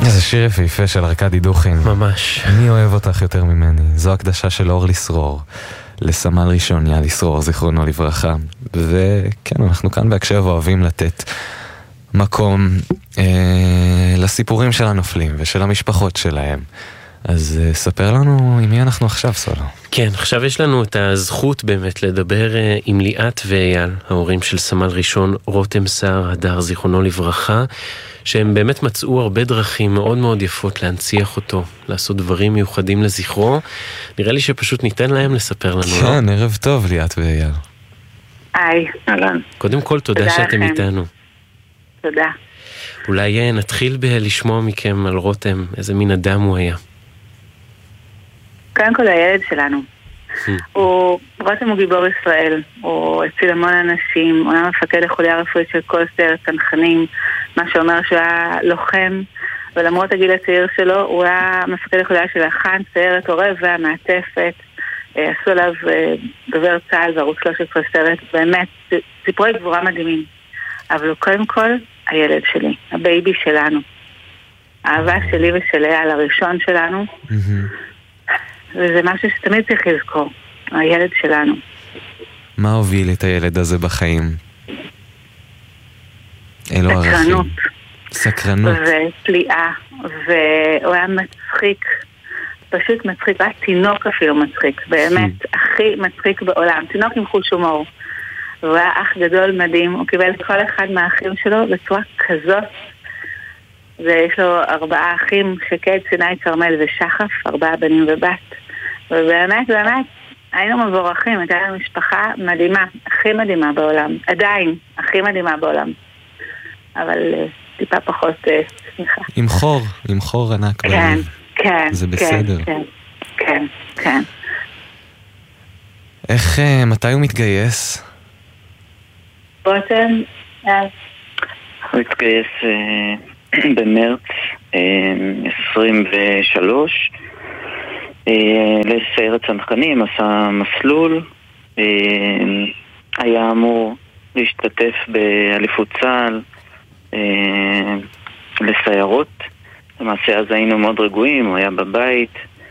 איזה שיר יפהפה של ארקדי דוכין. ממש. אני אוהב אותך יותר ממני. זו הקדשה של אור לסרור, לסמל ראשון יאל לסרור, זיכרונו לברכה. וכן, אנחנו כאן בהקשב אוהבים לתת מקום לסיפורים של הנופלים ושל המשפחות שלהם. אז ספר לנו עם מי אנחנו עכשיו, סולו. כן, עכשיו יש לנו את הזכות באמת לדבר עם ליאת ואייל, ההורים של סמל ראשון רותם סער הדר, זיכרונו לברכה, שהם באמת מצאו הרבה דרכים מאוד מאוד יפות להנציח אותו, לעשות דברים מיוחדים לזכרו. נראה לי שפשוט ניתן להם לספר לנו. כן, ערב טוב ליאת ואייל. היי, אהלן. קודם כל, תודה שאתם איתנו. תודה. אולי נתחיל בלשמוע מכם על רותם, איזה מין אדם הוא היה. קודם כל הילד שלנו. רותם הוא גיבור ישראל, הוא הציל המון אנשים, הוא היה מפקד החוליה הרפואית של כל סיירת צנחנים, מה שאומר שהוא היה לוחם, ולמרות הגיל הצעיר שלו, הוא היה מפקד החוליה של החן, סיירת עורב והמעטפת, עשו עליו דובר צה"ל וערוץ 13 סיירת, באמת, סיפורי גבורה מדהימים. אבל הוא קודם כל הילד שלי, הבייבי שלנו. האהבה שלי ושל אייל, הראשון שלנו, וזה משהו שתמיד צריך לזכור, הילד שלנו. מה הוביל את הילד הזה בחיים? אלו ערכים. סקרנות. ופליאה, והוא היה מצחיק, פשוט מצחיק, היה תינוק אפילו מצחיק, באמת, הכי מצחיק בעולם, תינוק עם חוש הומור. הוא היה אח גדול מדהים, הוא קיבל כל אחד מהאחים שלו בצורה כזאת, ויש לו 4 אחים, שקד, סיני, כרמל ושחף, 4 בנים ובת. ובאמת, באמת, היינו מבורכים, הייתה לנו משפחה מדהימה, הכי מדהימה בעולם, עדיין, הכי מדהימה בעולם. אבל טיפה פחות שמחה. עם חור ענק. כן, כן. זה בסדר. כן, כן. איך, מתי הוא מתגייס? רותם, הוא התגייס במרץ 23 לסיירת צנחנים, עשה מסלול, היה אמור להשתתף באליפות צה"ל לסיירות. למעשה אז היינו מאוד רגועים, הוא היה בבית,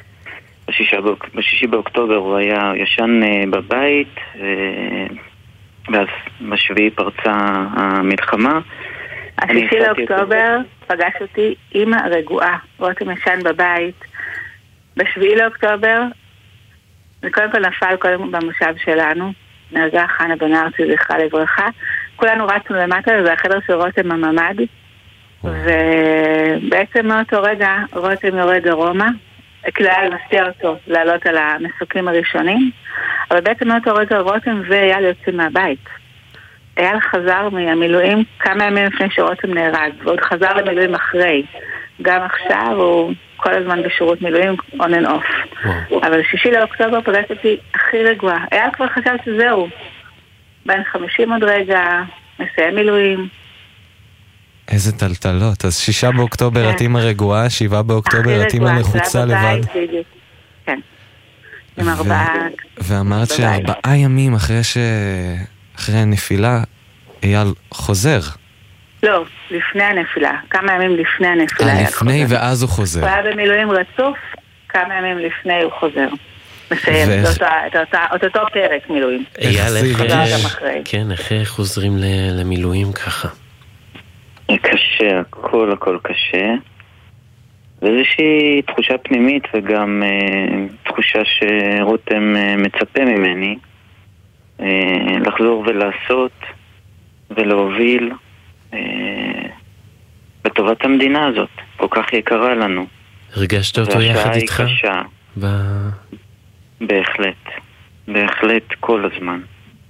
ב6 באוקטובר הוא היה ישן בבית, ואז בשביעי פרצה המלחמה. 6 לאוקטובר פגש אותי אמא רגועה, רותם ישן בבית. ב7 לאוקטובר זה קודם כל נפל קודם במושב שלנו, נהרגה חנה בן ארצי זכרה לברכה, כולנו רצנו למטה, זה החדר של רותם הממ"ד, ובעצם מאותו רגע רותם יורד דרומה, כלל מפתיע אותו לעלות על המסוקים הראשונים, אבל בעצם מאותו רגע רותם ואייל יוצאים מהבית. אייל חזר מהמילואים כמה ימים לפני שרותם נהרג, ועוד חזר למילואים אחרי. גם עכשיו הוא כל הזמן בשירות מילואים on and off. אבל 6 לאוקטובר פגש אותי הכי רגוע. אייל כבר חשב שזהו. בין 50 עוד רגע, מסיים מילואים. איזה טלטלות. אז 6 באוקטובר את אימא רגועה, 7 באוקטובר את אימא לחוצה לבד. כן. עם 4... ואמרת ש4 ימים אחרי הנפילה, אייל חוזר. לא, לפני הנפילה. כמה ימים לפני הנפילה. לפני ואז הוא חוזר. הוא היה במילואים רצוף, כמה ימים לפני הוא חוזר. מסיים, את אותו פרק מילואים. איך חוזרים למילואים ככה? קשה, הכל קשה. ואיזושהי תחושה פנימית וגם תחושה שרותם מצפה ממני לחזור ולעשות ולהוביל לטובת המדינה הזאת, כל כך יקרה לנו. הרגשת אותו יחד איתך? קשה. בהחלט כל הזמן.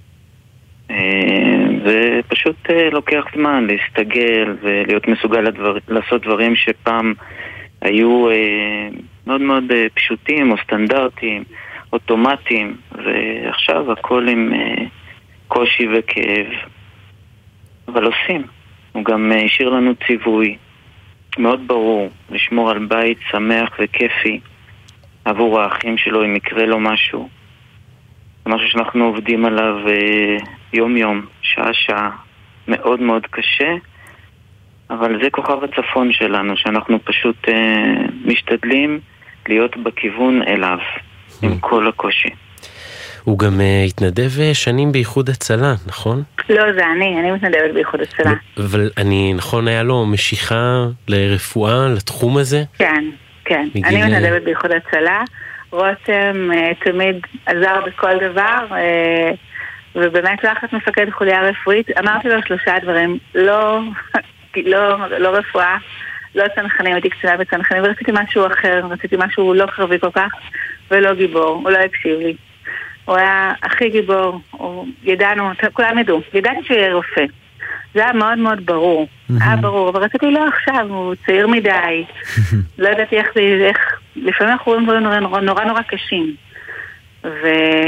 זה פשוט לוקח זמן להסתגל ולהיות מסוגל לעשות דברים שפעם היו מאוד מאוד פשוטים או סטנדרטיים, אוטומטיים, ועכשיו הכל עם קושי וכאב, אבל עושים. הוא גם השאיר לנו ציווי מאוד ברור לשמור על בית שמח וכיפי עבור האחים שלו אם יקרה לו משהו. זה משהו שאנחנו עובדים עליו יום יום, שעה שעה, מאוד מאוד קשה, אבל זה כוכב הצפון שלנו, שאנחנו פשוט משתדלים להיות בכיוון אליו, עם כל הקושי. הוא גם התנדב שנים באיחוד הצלה, נכון? לא, זה אני מתנדבת באיחוד הצלה. אבל נכון, היה לו משיכה לרפואה, לתחום הזה? כן. אני מתנדבת באיחוד הצלה. רותם תמיד עזר בכל דבר, ובאמת לחץ מפקד חוליה רפואית. אמרתי לו 3 דברים, לא רפואה, לא צנחנים, הייתי קצינה בצנחנים, ורציתי משהו אחר, רציתי משהו לא קרבי כל כך, ולא גיבור, הוא לא הקשיב לי. הוא היה הכי גיבור, ידענו, כולם ידעו, ידעתי שהוא יהיה רופא. זה היה מאוד מאוד ברור, היה ברור, אבל רציתי לא עכשיו, הוא צעיר מדי, לא ידעתי איך, לפעמים אנחנו רואים דברים נורא קשים. ואחת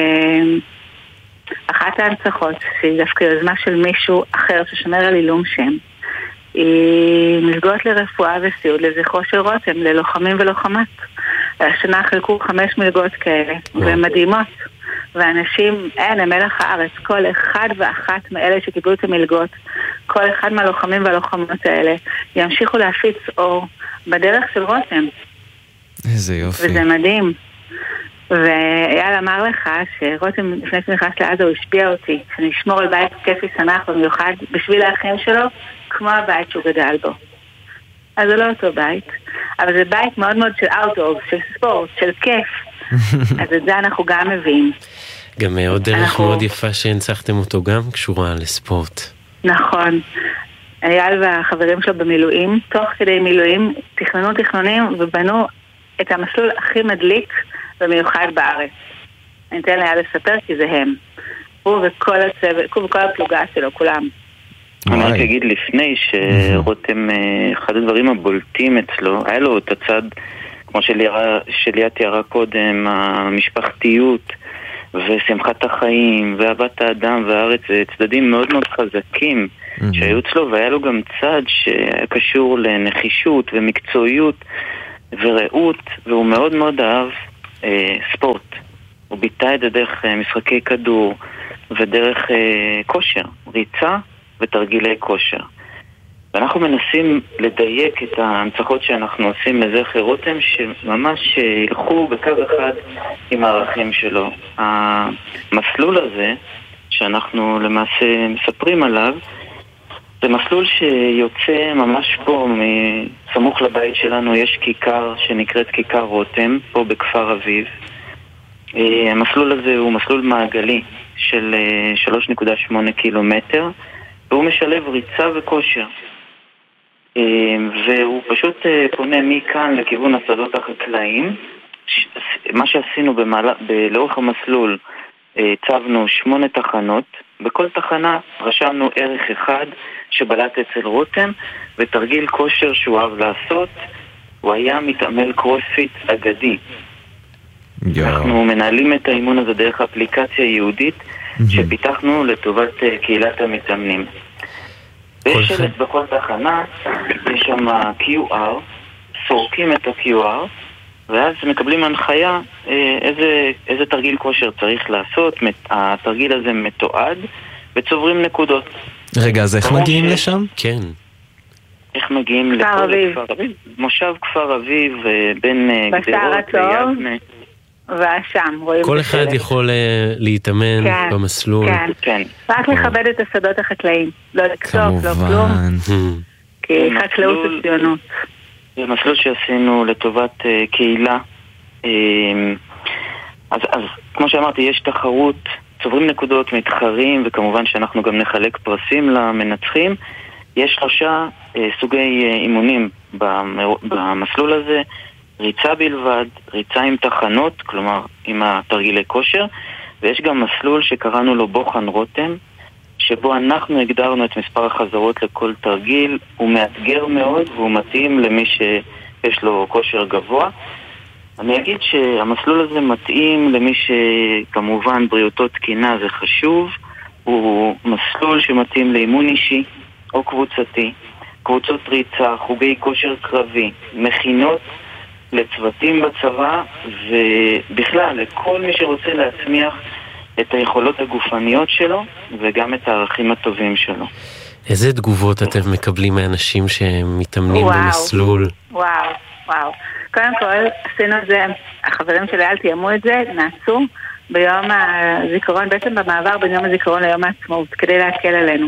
ההנצחות, שהיא דווקא יוזמה של מישהו אחר ששומר על עילום שם, היא מלגות לרפואה וסיעוד לזכרו של רותם, ללוחמים ולוחמות. השנה חלקו 5 מלגות כאלה, והן מדהימות. ואנשים, הם מלח הארץ, כל אחד ואחת מאלה שקיבלו את המלגות, כל אחד מהלוחמים והלוחמות האלה, ימשיכו להפיץ אור בדרך של רותם. איזה יופי. וזה מדהים. ואייל אמר לך שרותם לפני שנכנס לעזה הוא השפיע אותי, שאני אשמור על בית כיפי שמח במיוחד בשביל האחים שלו, כמו הבית שהוא גדל בו. אז זה לא אותו בית, אבל זה בית מאוד מאוד של אאוטדור, של ספורט, של כיף. אז את זה אנחנו גם מביאים. גם עוד דרך מאוד יפה שהנצחתם אותו גם קשורה לספורט. נכון. אייל והחברים שלו במילואים, תוך כדי מילואים, תכננו תכנונים ובנו את המסלול הכי מדליק במיוחד בארץ. אני אתן לאייל לספר כי זה הם. הוא וכל הצוות, הוא וכל הפלוגה שלו, כולם. אני רק אגיד לפני שרותם, אחד הדברים הבולטים אצלו, היה לו את הצד, כמו שליה תיארה קודם, המשפחתיות ושמחת החיים ואהבת האדם והארץ, זה צדדים מאוד מאוד חזקים שהיו אצלו, והיה לו גם צד שהיה קשור לנחישות ומקצועיות ורעות, והוא מאוד מאוד אהב ספורט. הוא ביטא את זה דרך משחקי כדור ודרך כושר, ריצה ותרגילי כושר. ואנחנו מנסים לדייק את ההנצחות שאנחנו עושים לזכר רותם, שממש ילכו בקו אחד עם הערכים שלו. המסלול הזה שאנחנו למעשה מספרים עליו, זה מסלול שיוצא ממש פה, מסמוך לבית שלנו יש כיכר שנקראת כיכר רותם, פה בכפר אביב. המסלול הזה הוא מסלול מעגלי של 3.8 קילומטר, והוא משלב ריצה וכושר. והוא פשוט פונה מכאן לכיוון השדות החקלאיים. מה שעשינו לאורך המסלול, צבנו 8 תחנות. בכל תחנה רשמנו ערך אחד שבלט אצל רותם, ותרגיל כושר שהוא אהב לעשות. הוא היה מתעמל קרוספיט אגדי. אנחנו מנהלים את האימון הזה דרך אפליקציה יהודית שפיתחנו לטובת קהילת המתאמנים. יש שלט בכל תחנה, יש שם QR, סורקים את ה-QR, ואז מקבלים הנחיה איזה תרגיל כושר צריך לעשות. התרגיל הזה מתועד וצוברים נקודות. רגע, אז איך מגיעים לשם? כן. איך מגיעים לכפר אביב? מושב כפר אביב בין גדרות ויבנה. והשם, כל אחד יכול להתאמן במסלול. כן. רק לכבד את השדות החקלאיים. לא לקצוף, לא כלום. כי חקלאות וציונות. זה מסלול שעשינו לטובת קהילה. אז כמו שאמרתי, יש תחרות, צוברים נקודות, מתחרים, וכמובן שאנחנו גם נחלק פרסים למנצחים. יש 3 סוגי אימונים במסלול הזה. ריצה בלבד, ריצה עם תחנות, כלומר עם התרגילי כושר, ויש גם מסלול שקראנו לו בוחן רותם, שבו אנחנו הגדרנו את מספר החזרות לכל תרגיל. הוא מאתגר מאוד והוא מתאים למי שיש לו כושר גבוה. אני אגיד שהמסלול הזה מתאים למי שכמובן בריאותו תקינה זה חשוב. הוא מסלול שמתאים לאימון אישי או קבוצתי, קבוצות ריצה, חוגי כושר קרבי, מכינות לצוותים בצבא, ובכלל לכל מי שרוצה להצמיח את היכולות הגופניות שלו וגם את הערכים הטובים שלו. איזה תגובות אתם מקבלים מאנשים שמתאמנים במסלול? וואו. קודם כל, עשינו את זה, החברים של אייל תיאמו את זה, נעשו ביום הזיכרון, בעצם במעבר בין יום הזיכרון ליום העצמאות, כדי להקל עלינו.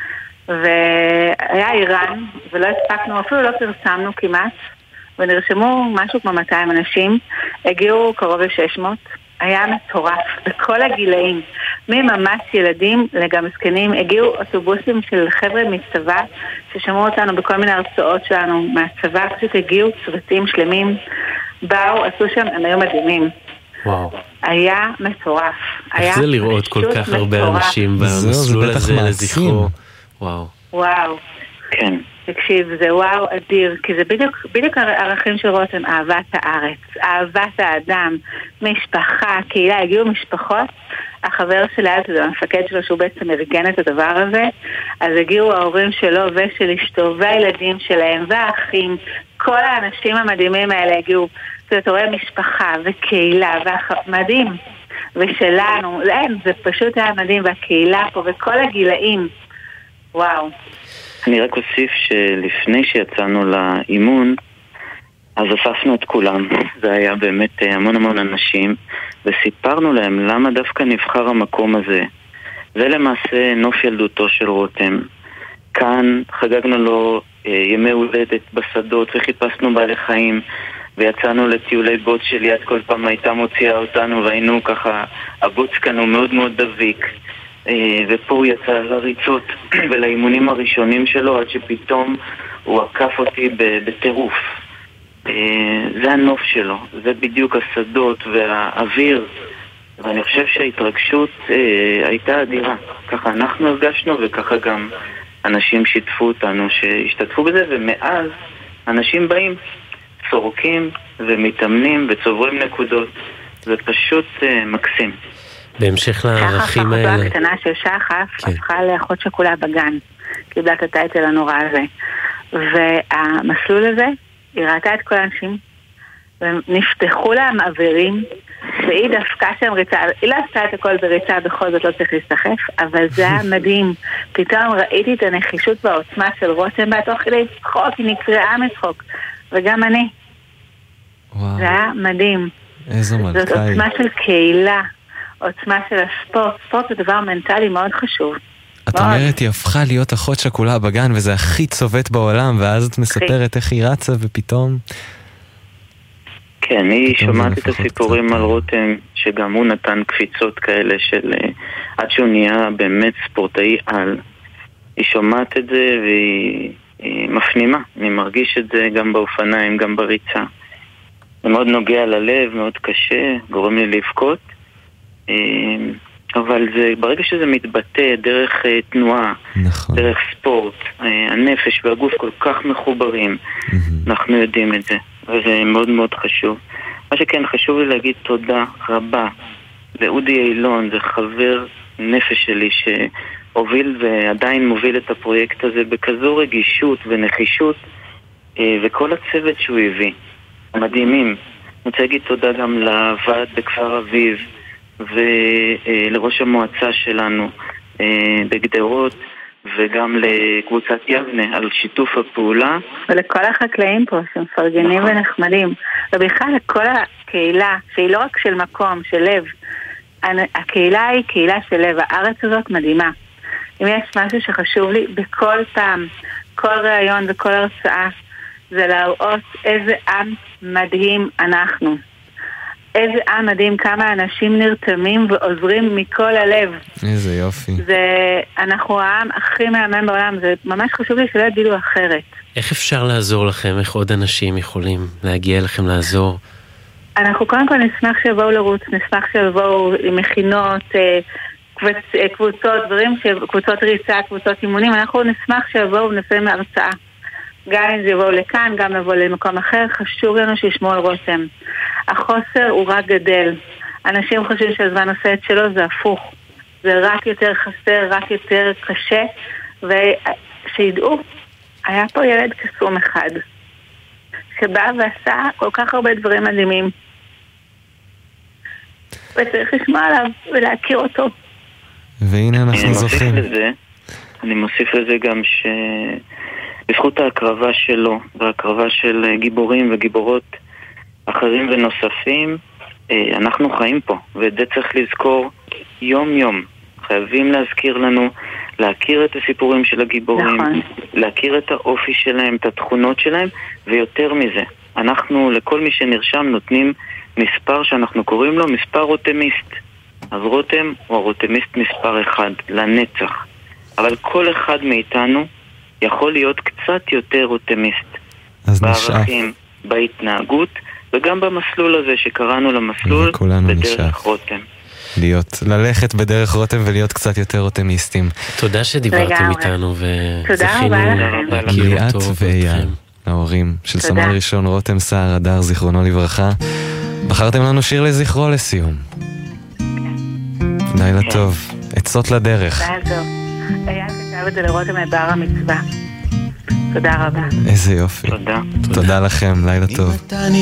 והיה איראן, ולא הספקנו, אפילו לא פרסמנו כמעט, ונרשמו משהו כמו 200 אנשים, הגיעו קרוב ל-600, היה מטורף בכל הגילאים, מממש ילדים לגם זקנים, הגיעו אוטובוסים של חבר'ה מצבא ששמעו אותנו בכל מיני הרצאות שלנו מהצבא, פשוט הגיעו צוותים שלמים, באו, עשו שם, הם היו מדהימים. וואו. היה מטורף. איך זה לראות כל כך הרבה אנשים במסלול הזה לזכרו? וואו. כן. תקשיב, זה וואו אדיר, כי זה בדיוק הערכים של רותם, אהבת הארץ, אהבת האדם, משפחה, קהילה, הגיעו משפחות, החבר של אייל, זה המפקד שלו שהוא בעצם ארגן את הדבר הזה, אז הגיעו ההורים שלו ושל אשתו והילדים שלהם והאחים, כל האנשים המדהימים האלה הגיעו, אתה רואה משפחה וקהילה, מדהים, ושלנו, זה פשוט היה מדהים, והקהילה פה וכל הגילאים, וואו. אני רק אוסיף שלפני שיצאנו לאימון, אז אספנו את כולם. זה היה באמת המון אנשים, וסיפרנו להם למה דווקא נבחר המקום הזה. זה למעשה נוף ילדותו של רותם. כאן חגגנו לו ימי הולדת בשדות, וחיפשנו בעלי חיים, ויצאנו לטיולי בוט שליד כל פעם הייתה מוציאה אותנו, והיינו ככה, הבוט כאן הוא מאוד דביק. ופה הוא יצא לריצות ולאימונים הראשונים שלו עד שפתאום הוא עקף אותי בטירוף. זה הנוף שלו, זה בדיוק השדות והאוויר, ואני חושב שההתרגשות הייתה אדירה. ככה אנחנו הרגשנו וככה גם אנשים שיתפו אותנו שהשתתפו בזה, ומאז אנשים באים, צורקים ומתאמנים וצוברים נקודות. זה פשוט מקסים. בהמשך לערכים האלה. שחף, אחותו הקטנה של שחף, הפכה לאחות שכולה בגן. קיבלה את הטייטל הנורא הזה. והמסלול הזה, היא ראתה את כל האנשים, ונפתחו לה מעברים, והיא דווקא שם ריצה, היא לא עשתה את הכל בריצה, בכל זאת לא צריך להסתחף, אבל זה היה מדהים. פתאום ראיתי את הנחישות והעוצמה של רותם, תוך כדי צחוק, היא נקראה מצחוק. וגם אני. וואו. זה היה מדהים. איזו מלכה. זאת עוצמה של קהילה. עוצמה של הספורט. ספורט זה דבר מנטלי מאוד חשוב. את אומרת, היא הפכה להיות אחות שכולה בגן, וזה הכי צובט בעולם, ואז את מספרת איך היא רצה, ופתאום... כן, היא שומעת את הסיפורים על רותם, שגם הוא נתן קפיצות כאלה של... עד שהוא נהיה באמת ספורטאי על. היא שומעת את זה, והיא מפנימה. אני מרגיש את זה גם באופניים, גם בריצה. זה מאוד נוגע ללב, מאוד קשה, גורם לי לבכות. אבל זה, ברגע שזה מתבטא דרך תנועה, נכון. דרך ספורט, הנפש והגוף כל כך מחוברים, אנחנו יודעים את זה, וזה מאוד מאוד חשוב. מה שכן חשוב לי להגיד תודה רבה לאודי אילון, זה חבר נפש שלי שהוביל ועדיין מוביל את הפרויקט הזה בכזו רגישות ונחישות, וכל הצוות שהוא הביא, המדהימים. אני רוצה להגיד תודה גם לוועד בכפר אביב, ולראש המועצה שלנו בגדרות, וגם לקבוצת יבנה על שיתוף הפעולה, ולכל החקלאים פה שמפרגנים ונחמדים, ובכלל לכל הקהילה שהיא לא רק של מקום, של לב. הקהילה היא קהילה של לב. הארץ הזאת מדהימה. אם יש משהו שחשוב לי בכל פעם, כל ראיון וכל הרצאה, זה להראות איזה עם מדהים אנחנו. איזה עם מדהים, כמה אנשים נרתמים ועוזרים מכל הלב. איזה יופי. אנחנו העם הכי מהמם בעולם, זה ממש חשוב לי שלא יגידו אחרת. איך אפשר לעזור לכם? איך עוד אנשים יכולים להגיע לכם לעזור? אנחנו קודם כל נשמח שיבואו לרוץ, נשמח שיבואו עם מכינות, קבוצות, דברים, קבוצות ריצה, קבוצות אימונים, אנחנו נשמח שיבואו ונסיים הרצאה. גם אם זה יבואו לכאן, גם לבוא למקום אחר, חשוב לנו שישמעו על רותם. החוסר הוא רק גדל. אנשים חושבים שהזמן עושה את שלו, זה הפוך. זה רק יותר חסר, רק יותר קשה, ושידעו, היה פה ילד קסום אחד, שבא ועשה כל כך הרבה דברים מדהימים. וצריך לשמוע עליו ולהכיר אותו. והנה אנחנו זוכים. לזה, אני מוסיף לזה גם בזכות ההקרבה שלו וההקרבה של גיבורים וגיבורות אחרים ונוספים, אנחנו חיים פה, ואת זה צריך לזכור יום יום. חייבים להזכיר לנו, להכיר את הסיפורים של הגיבורים, נכון. להכיר את האופי שלהם, את התכונות שלהם, ויותר מזה, אנחנו לכל מי שנרשם נותנים מספר שאנחנו קוראים לו מספר רוטמיסט. אז רותם הוא הרוטמיסט מספר 1 לנצח, אבל כל אחד מאיתנו יכול להיות קצת יותר רוטמיסט בערכים, בהתנהגות וגם במסלול הזה שקראנו למסלול בדרך רותם. ללכת בדרך רותם ולהיות קצת יותר רוטמיסטים. תודה שדיברתם איתנו וזכינו להכיר ליאת טוב ואייל, ההורים של סמל ראשון רותם סער הדר, זיכרונו לברכה. בחרתם לנו שיר לזכרו לסיום. לילה טוב, עצות לדרך. לילה טוב. אייל כתב את זה לרותם את בר המצווה. תודה רבה. איזה יופי. תודה לכם, לילה טוב.